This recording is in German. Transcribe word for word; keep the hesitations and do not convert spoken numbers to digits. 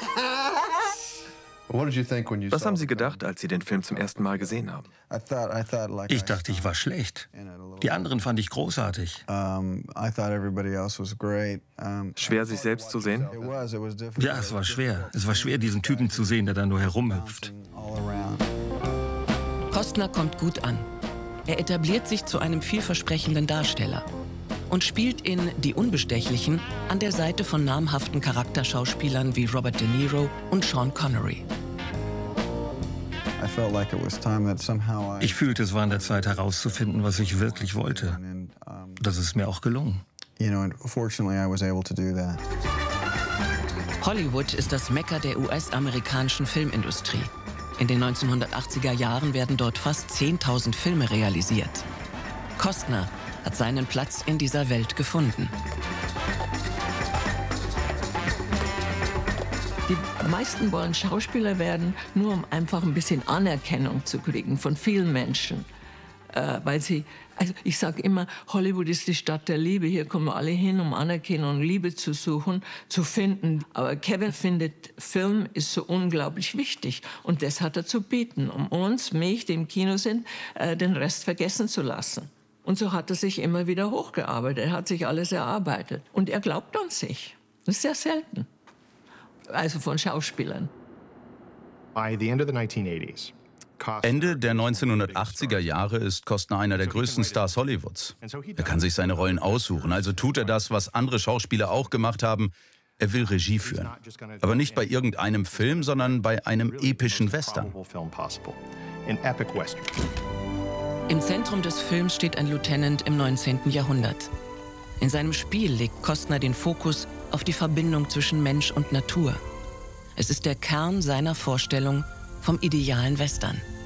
Was haben Sie gedacht, als Sie den Film zum ersten Mal gesehen haben? Ich dachte, ich war schlecht. Die anderen fand ich großartig. Schwer, sich selbst zu sehen? Ja, es war schwer. Es war schwer, diesen Typen zu sehen, der da nur herumhüpft. Costner kommt gut an. Er etabliert sich zu einem vielversprechenden Darsteller und spielt in Die Unbestechlichen an der Seite von namhaften Charakterschauspielern wie Robert De Niro und Sean Connery. Ich fühlte, es war an der Zeit herauszufinden, was ich wirklich wollte. Das ist mir auch gelungen. Hollywood ist das Mekka der U S-amerikanischen Filmindustrie. In den neunzehnhundertachtziger Jahren werden dort fast zehntausend Filme realisiert. Costner hat seinen Platz in dieser Welt gefunden. Die meisten wollen Schauspieler werden, nur um einfach ein bisschen Anerkennung zu kriegen von vielen Menschen. Äh, weil sie, also ich sage immer, Hollywood ist die Stadt der Liebe. Hier kommen alle hin, um Anerkennung und Liebe zu suchen, zu finden. Aber Kevin findet, Film ist so unglaublich wichtig. Und das hat er zu bieten, um uns, mich, die im Kino sind, äh, den Rest vergessen zu lassen. Und so hat er sich immer wieder hochgearbeitet. Er hat sich alles erarbeitet. Und er glaubt an sich. Das ist sehr selten. Also von Schauspielern. Ende der neunzehnhundertachtziger Jahre ist Costner einer der größten Stars Hollywoods. Er kann sich seine Rollen aussuchen, also tut er das, was andere Schauspieler auch gemacht haben. Er will Regie führen. Aber nicht bei irgendeinem Film, sondern bei einem epischen Western. Im Zentrum des Films steht ein Lieutenant im neunzehnten Jahrhundert. In seinem Spiel legt Costner den Fokus auf die Verbindung zwischen Mensch und Natur. Es ist der Kern seiner Vorstellung vom idealen Western.